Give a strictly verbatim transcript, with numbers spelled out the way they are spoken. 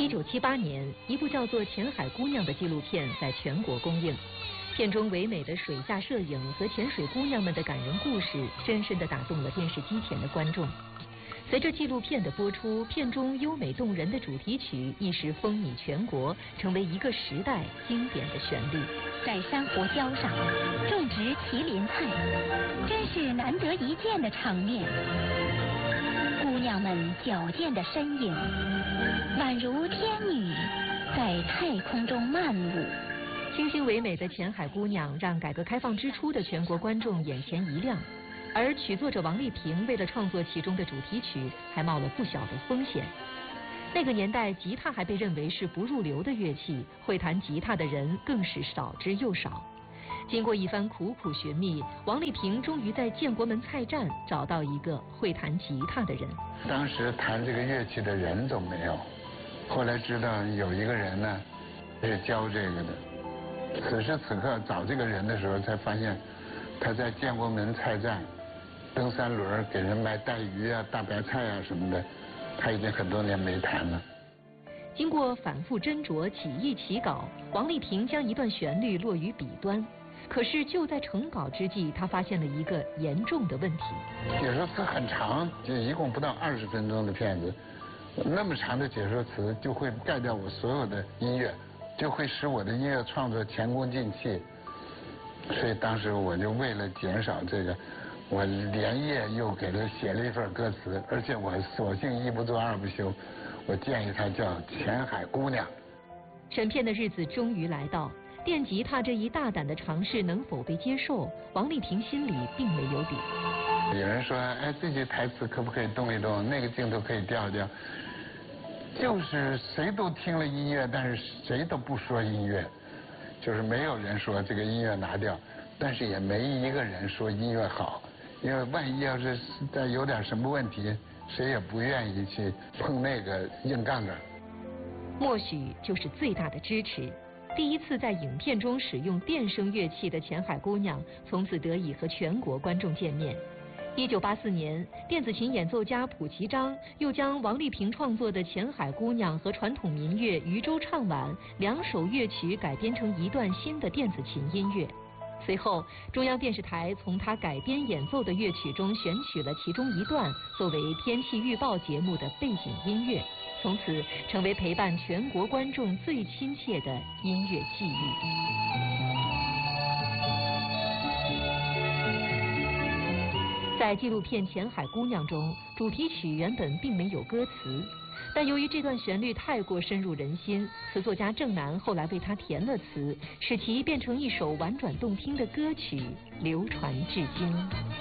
一九七八年，一部叫做《浅海姑娘》的纪录片在全国公映。片中唯美的水下摄影和潜水姑娘们的感人故事，深深地打动了电视机前的观众。随着纪录片的播出，片中优美动人的主题曲一时风靡全国，成为一个时代经典的旋律。 在珊瑚礁上种植麒麟菜，真是难得一见的场面。姑娘们矫健的身影，宛如天女，在太空中漫舞。 清新唯美的浅海姑娘让改革开放之初的全国观众眼前一亮，而曲作者王丽萍为了创作其中的主题曲，还冒了不小的风险。那个年代，吉他还被认为是不入流的乐器，会弹吉他的人更是少之又少。经过一番苦苦寻觅，王丽萍终于在建国门菜站找到一个会弹吉他的人。 当时弹这个乐器的人都没有，后来知道有一个人呢是教这个的。此时此刻找这个人的时候，才发现他在建国门菜站蹬三轮给人卖带鱼啊、大白菜啊什么的，他已经很多年没弹了。 经过反复斟酌、起意起稿，王丽萍将一段旋律落于笔端。可是就在成稿之际，他发现了一个严重的问题。 解说词很长，就一共不到二十分钟的片子，那么长的解说词就会盖掉我所有的音乐，就会使我的音乐创作前功尽弃。所以当时我就为了减少这个，我连夜又给他写了一份歌词，而且我索性一不做二不休，我建议他叫《浅海姑娘》。 审片的日子终于来到，电吉他这一大胆的尝试能否被接受，王丽萍心里并没有底。 有人说，哎，这句台词可不可以动一动，那个镜头可以调一调，就是谁都听了音乐，但是谁都不说音乐，就是没有人说这个音乐拿掉，但是也没一个人说音乐好，因为万一要是再有点什么问题，谁也不愿意去碰那个硬杠杠。 默许就是最大的支持。第一次在影片中使用电声乐器的浅海姑娘，从此得以和全国观众见面。一九八四年，电子琴演奏家卜其章又将王丽萍创作的《浅海姑娘》和传统民乐《渔舟唱晚》两首乐曲改编成一段新的电子琴音乐。随后，中央电视台从他改编演奏的乐曲中选取了其中一段，作为天气预报节目的背景音乐，从此成为陪伴全国观众最亲切的音乐记忆。在纪录片《浅海姑娘》中，主题曲原本并没有歌词，但由于这段旋律太过深入人心，词作家郑楠后来为它填了词，使其变成一首婉转动听的歌曲，流传至今。